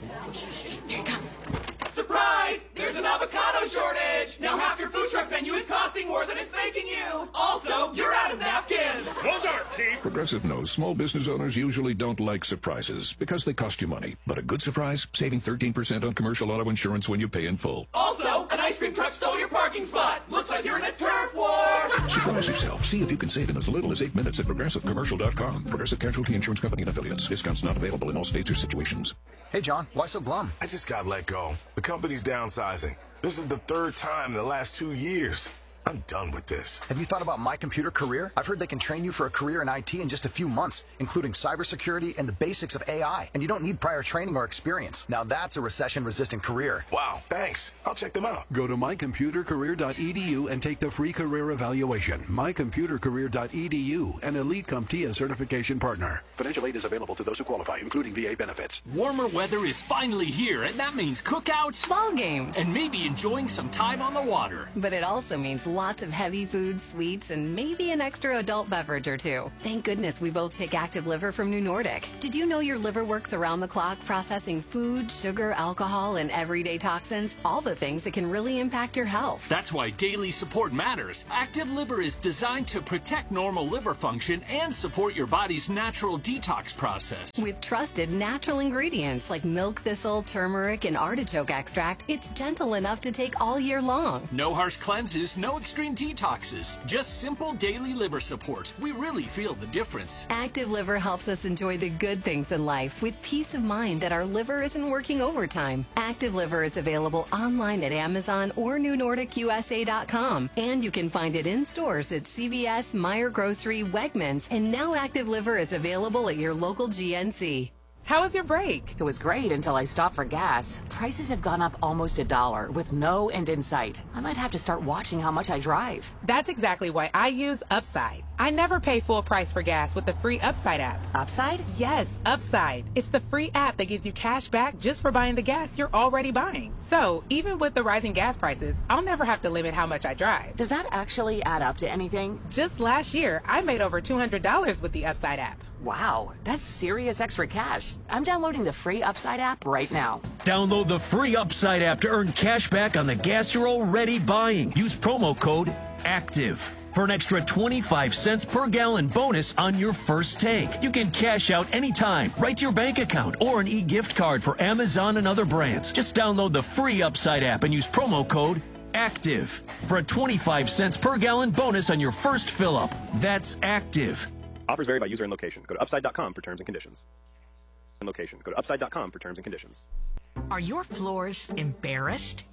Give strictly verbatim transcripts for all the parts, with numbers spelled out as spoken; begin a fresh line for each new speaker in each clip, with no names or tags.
Here it comes. Surprise! There's an avocado shortage! Now half your food truck menu is costing more than it's making you! Also, you're out of napkins!
Those aren't cheap!
Progressive knows small business owners usually don't like surprises because they cost you money. But a good surprise? Saving thirteen percent on commercial auto insurance when you pay in full.
Also, an ice cream truck stole your parking spot! Looks like you're in a turf war!
Surprise yourself. See if you can save in as little as eight minutes at progressive commercial dot com. Progressive Casualty Insurance Company and affiliates. Discounts not available in all states or situations.
Hey, John, why so glum?
I just got let go. The company's downsizing. This is the third time in the last two years. I'm done with this.
Have you thought about My Computer Career? I've heard they can train you for a career in I T in just a few months, including cybersecurity and the basics of A I. And you don't need prior training or experience. Now that's a recession-resistant career.
Wow, thanks. I'll check them out.
Go to my computer career dot e d u and take the free career evaluation. my computer career dot e d u, an Elite CompTIA certification partner. Financial aid is available to those who qualify, including V A benefits.
Warmer weather is finally here, and that means cookouts,
ball games,
and maybe enjoying some time on the water.
But it also means lots of heavy food, sweets, and maybe an extra adult beverage or two. Thank goodness we both take Active Liver from New Nordic. Did you know your liver works around the clock processing food, sugar, alcohol, and everyday toxins? All the things that can really impact your health.
That's why daily support matters. Active Liver is designed to protect normal liver function and support your body's natural detox process.
With trusted natural ingredients like milk thistle, turmeric, and artichoke extract, it's gentle enough to take all year long.
No harsh cleanses, no extreme detoxes, just simple daily liver support. We really feel the difference.
Active Liver helps us enjoy the good things in life with peace of mind that our liver isn't working overtime. Active Liver is available online at Amazon or new nordic u s a dot com, and you can find it in stores at C V S, Meijer Grocery, Wegmans, and now Active Liver is available at your local G N C.
How was your break?
It was great until I stopped for gas. Prices have gone up almost a dollar with no end in sight. I might have to start watching how much I drive.
That's exactly why I use Upside. I never pay full price for gas with the free Upside app.
Upside?
Yes, Upside. It's the free app that gives you cash back just for buying the gas you're already buying. So even with the rising gas prices, I'll never have to limit how much I drive.
Does that actually add up to anything?
Just last year, I made over two hundred dollars with the Upside app.
Wow, that's serious extra cash. I'm downloading the free Upside app right now.
Download the free Upside app to earn cash back on the gas you're already buying. Use promo code ACTIVE for an extra twenty-five cents per gallon bonus on your first tank. You can cash out anytime, right to your bank account, or an e-gift card for Amazon and other brands. Just download the free Upside app and use promo code ACTIVE for a twenty-five cents per gallon bonus on your first fill-up. That's ACTIVE.
Offers vary by user and location. Go to upside dot com for terms and conditions. And location. Go to upside dot com for terms and conditions.
Are your floors embarrassed?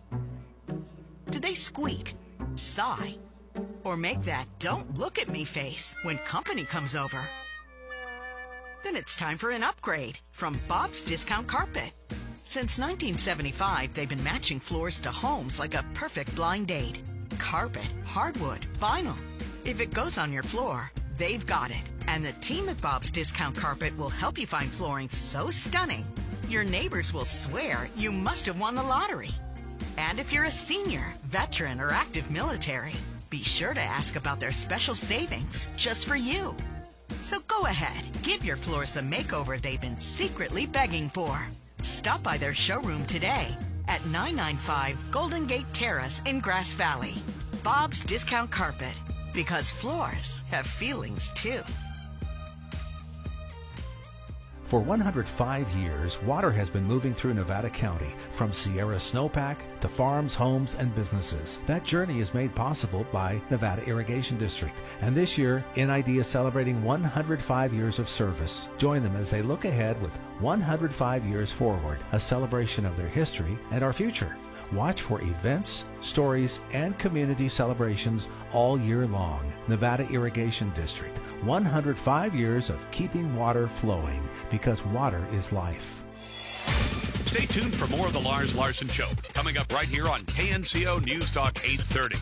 Do they squeak, sigh, or make that "don't look at me" face when company comes over? Then it's time for an upgrade from Bob's Discount Carpet. Since nineteen seventy-five, they've been matching floors to homes like a perfect blind date. Carpet, hardwood, vinyl. If it goes on your floor, they've got it. And the team at Bob's Discount Carpet will help you find flooring so stunning, your neighbors will swear you must have won the lottery. And if you're a senior, veteran, or active military, be sure to ask about their special savings just for you. So go ahead, give your floors the makeover they've been secretly begging for. Stop by their showroom today at nine ninety-five Golden Gate Terrace in Grass Valley. Bob's Discount Carpet, because floors have feelings too.
For one hundred five years, water has been moving through Nevada County, from Sierra Snowpack to farms, homes, and businesses. That journey is made possible by Nevada Irrigation District, and this year, N I D is celebrating one hundred five years of service. Join them as they look ahead with one hundred five years forward, a celebration of their history and our future. Watch for events, stories, and community celebrations all year long. Nevada Irrigation District, one hundred five years of keeping water flowing, because water is life.
Stay tuned for more of the Lars Larson Show, coming up right here on K N C O News Talk eight thirty.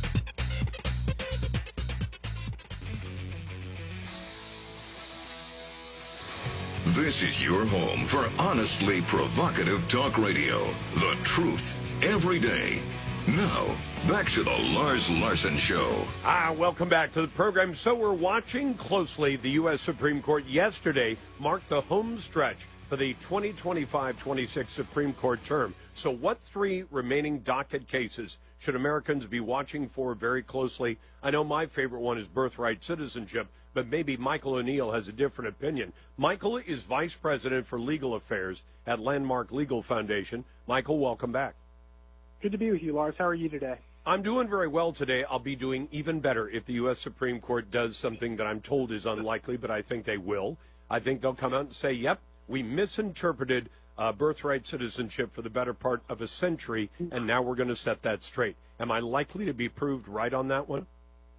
This is your home for honestly provocative talk radio. The truth, every day. Now, back to the Lars Larson Show.
Ah, welcome back to the program. So we're watching closely. The U S Supreme Court yesterday marked the home stretch for the twenty twenty-five twenty-six Supreme Court term. So what three remaining docket cases should Americans be watching for very closely? I know my favorite one is birthright citizenship, but maybe Michael O'Neill has a different opinion. Michael is Vice President for Legal Affairs at Landmark Legal Foundation. Michael, welcome back.
Good to be with you, Lars. How are you today?
I'm doing very well today. I'll be doing even better if the U S Supreme Court does something that I'm told is unlikely, but I think they will. I think they'll come out and say, yep, we misinterpreted uh, birthright citizenship for the better part of a century, and now we're going to set that straight. Am I likely to be proved right on that one?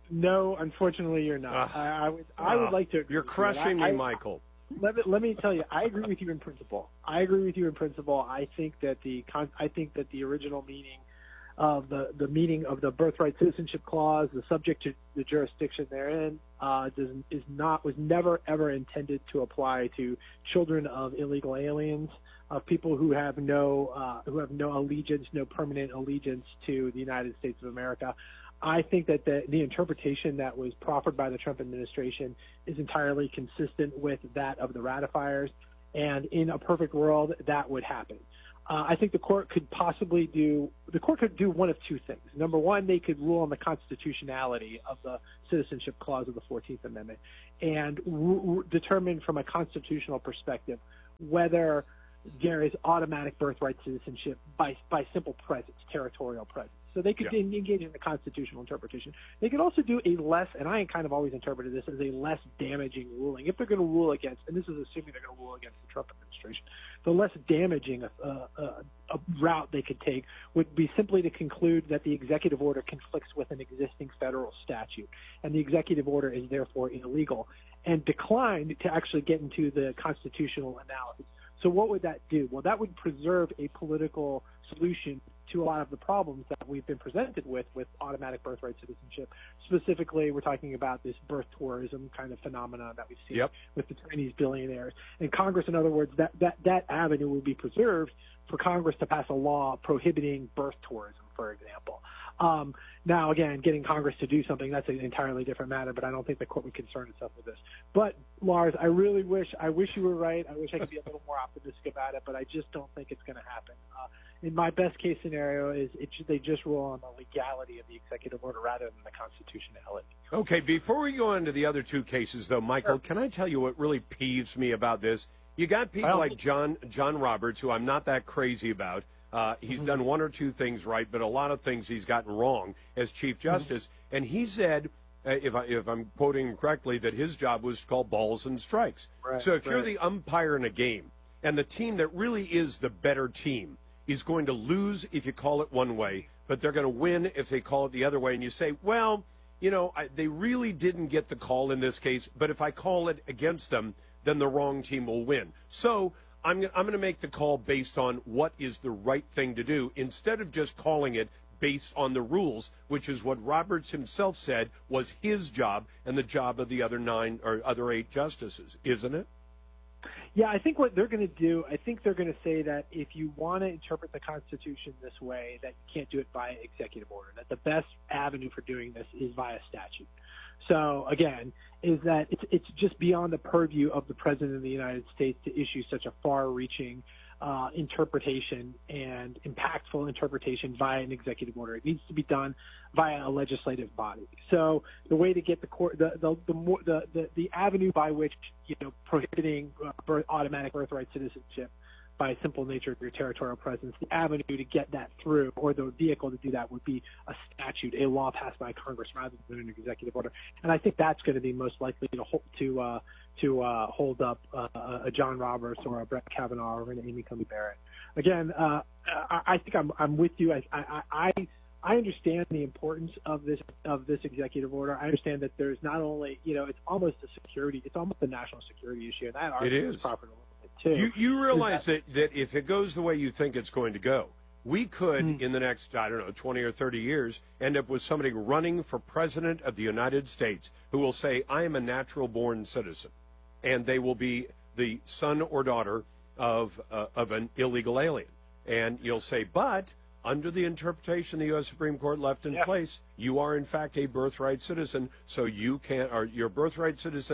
No, unfortunately, you're not. Uh, I, I would, I would uh, like to. Agree
you're crushing
you. I,
me, I, Michael.
Let me, let me tell you, I agree with you in principle. I agree with you in principle. I think that the I think that the original meaning of the, the meaning of the birthright citizenship clause, the subject to the jurisdiction therein, uh, does, is not was never ever intended to apply to children of illegal aliens, of people who have no uh, who have no allegiance, no permanent allegiance to the United States of America. I think that the, the interpretation that was proffered by the Trump administration is entirely consistent with that of the ratifiers, and in a perfect world, that would happen. Uh, I think the court could possibly do the court could do one of two things. Number one, they could rule on the constitutionality of the citizenship clause of the fourteenth Amendment and r- r- determine from a constitutional perspective whether there is automatic birthright citizenship by by simple presence, territorial presence. So they could yeah. engage in the constitutional interpretation. They could also do a less, and I kind of always interpreted this as a less damaging ruling. If they're going to rule against, and this is assuming they're going to rule against the Trump administration, the less damaging uh, uh, a route they could take would be simply to conclude that the executive order conflicts with an existing federal statute, and the executive order is therefore illegal, and decline to actually get into the constitutional analysis. So what would that do? Well, that would preserve a political solution to a lot of the problems that we've been presented with with automatic birthright citizenship. Specifically, we're talking about this birth tourism kind of phenomenon that we've seen
yep.
with the Chinese billionaires. And Congress, in other words, that, that, that avenue would be preserved for Congress to pass a law prohibiting birth tourism, for example. Um, now, again, getting Congress to do something, that's an entirely different matter, but I don't think the court would concern itself with this. But, Lars, I really wish I wish you were right. I wish I could be a little more optimistic about it, but I just don't think it's going to happen. Uh, in my best-case scenario is it should, they just rule on the legality of the executive order rather than the constitutionality.
Okay, before we go into the other two cases, though, Michael, sure. can I tell you what really peeves me about this? You got people well, like John John Roberts, who I'm not that crazy about. Uh, he's mm-hmm. done one or two things right, but a lot of things he's gotten wrong as Chief Justice. Mm-hmm. And he said, uh, if, I, if I'm quoting correctly, that his job was to call balls and strikes.
Right,
so if
right.
you're the umpire in a game, and the team that really is the better team is going to lose if you call it one way, but they're going to win if they call it the other way, and you say, well, you know, I, they really didn't get the call in this case, but if I call it against them, then the wrong team will win. So I'm, I'm going to make the call based on what is the right thing to do instead of just calling it based on the rules, which is what Roberts himself said was his job and the job of the other nine or other eight justices, isn't it?
Yeah, I think what they're going to do, I think they're going to say that if you want to interpret the Constitution this way, that you can't do it via executive order, that the best avenue for doing this is via statute. So, again, is that it's, it's just beyond the purview of the President of the United States to issue such a far-reaching uh, interpretation and impactful interpretation via an executive order. It needs to be done via a legislative body. So the way to get the court, the the the more, the, the, the avenue by which, you know, prohibiting uh, birth, automatic birthright citizenship by simple nature of your territorial presence, the avenue to get that through, or the vehicle to do that, would be a statute, a law passed by Congress rather than an executive order. And I think that's going to be most likely to hold, to uh, to uh, hold up uh, a John Roberts or a Brett Kavanaugh or an Amy Coney Barrett. Again, uh, I, I think I'm I'm with you. I, I I I understand the importance of this of this executive order. I understand that there's not only, you know, it's almost a security, it's almost a national security issue, and that argument is proper. Too.
You, you realize that, that if it goes the way you think it's going to go, we could, mm. in the next, I don't know, twenty or thirty years, end up with somebody running for president of the United States who will say, I am a natural-born citizen, and they will be the son or daughter of uh, of an illegal alien. And you'll say, but under the interpretation the U S Supreme Court left in yeah. place, you are, in fact, a birthright citizen, so you can, or you're a birthright citizen,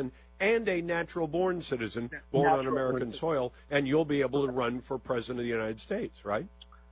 and a natural-born citizen born
Natural
on American
born.
soil, and you'll be able to run for president of the United States, right?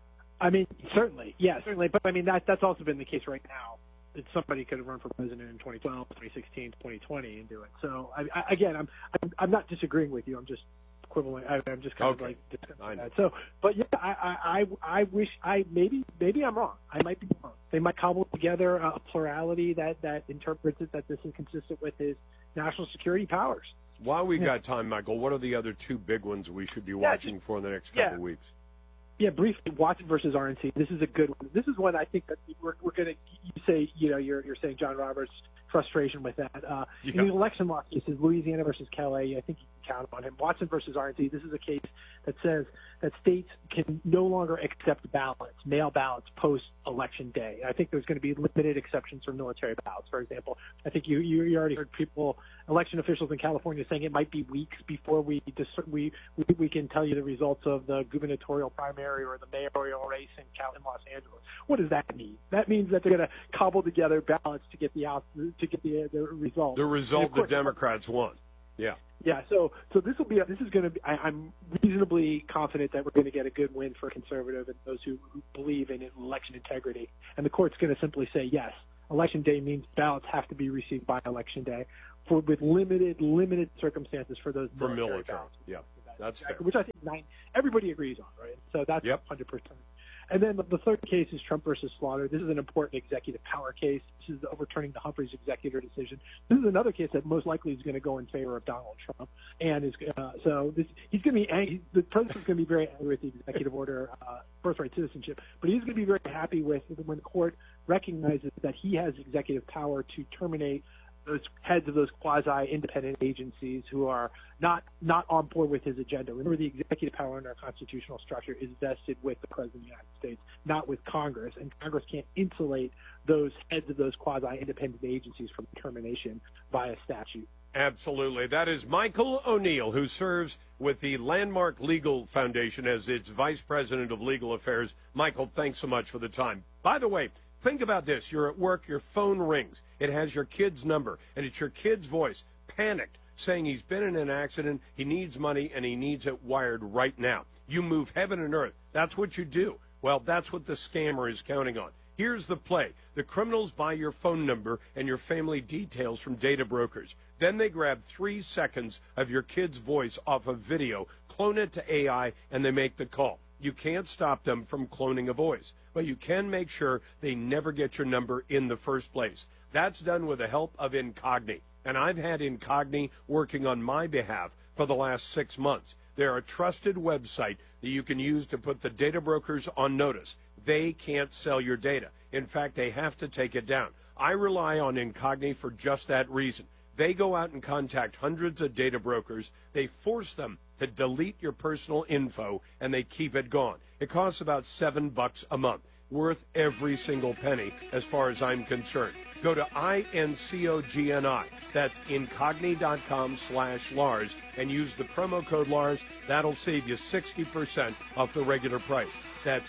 I mean, certainly, yeah, certainly. But I mean, that that's also been the case right now. That somebody could have run for president in twenty twelve, twenty sixteen, twenty twenty, and do it. So I, I, again, I'm, I'm I'm not disagreeing with you. I'm just equivalent. I, I'm just kind
Okay.
of like discussing
I know.
that. So, but yeah, I, I I wish I maybe maybe I'm wrong. I might be wrong. They might cobble together a plurality that that interprets it that this is consistent with his national security powers.
While we've
Yeah.
got time, Michael, what are the other two big ones we should be
Yeah,
watching for in the next couple
yeah.
of weeks?
Yeah, briefly, Watson versus R N C. This is a good one. This is one I think that we're, we're going to you say, you know, you're, you're saying John Roberts' frustration with that. Uh,
Yeah.
In the election law cases, Louisiana versus Calais, I think you can count on him. Watson versus R N C, this is a case that says that states can no longer accept ballots, mail ballots, post-election day. I think there's going to be limited exceptions for military ballots, for example. I think you, you, you already heard people, election officials in California saying it might be weeks before we, dis- we, we, we can tell you the results of the gubernatorial primary or the mayoral race in, Cal- in Los Angeles. What does that mean? That means that they're going to cobble together ballots to get the out, to get the, the result.
The
And
result
of
the
course-
Democrats won. Yeah.
Yeah, so so this will be this is going to be. I, I'm reasonably confident that we're going to get a good win for conservative and those who, who believe in election integrity. And the court's going to simply say yes. Election day means ballots have to be received by election day, for with limited limited circumstances for those
For
military
military.
ballots.
Yeah. That's fair.
Which I think nine everybody agrees on, right? So that's
Yep.
one hundred percent. And then the, the third case is Trump versus Slaughter. This is an important executive power case. This is overturning the Humphreys executive decision. This is another case that most likely is going to go in favor of Donald Trump. And is uh, so this, he's going to be angry. The president's going to be very angry with the executive order, uh, birthright citizenship. But he's going to be very happy with when the court recognizes that he has executive power to terminate those heads of those quasi-independent agencies who are not not on board with his agenda. Remember, the executive power in our constitutional structure is vested with the President of the United States, not with Congress, and Congress can't insulate those heads of those quasi-independent agencies from termination via statute.
Absolutely. That is Michael O'Neill, who serves with the Landmark Legal Foundation as its Vice President of Legal Affairs. Michael, thanks so much for the time. By the way, think about this. You're at work, your phone rings. It has your kid's number, and it's your kid's voice, panicked, saying he's been in an accident, he needs money, and he needs it wired right now. You move heaven and earth. That's what you do. Well, that's what the scammer is counting on. Here's the play. The criminals buy your phone number and your family details from data brokers. Then they grab three seconds of your kid's voice off a video, clone it to A I, and they make the call. You can't stop them from cloning a voice, but you can make sure they never get your number in the first place. That's done with the help of Incogni, and I've had Incogni working on my behalf for the last six months. They're a trusted website that you can use to put the data brokers on notice. They can't sell your data. In fact, they have to take it down. I rely on Incogni for just that reason. They go out and contact hundreds of data brokers. They force them to delete your personal info, and they keep it gone. It costs about seven bucks a month, worth every single penny as far as I'm concerned. Go to I N C O G N I, that's incogni.com slash Lars, and use the promo code Lars. That'll save you sixty percent off the regular price. That's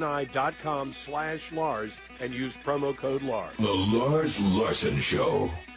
incogni.com slash Lars, and use promo code Lars.
The Lars Larson Show.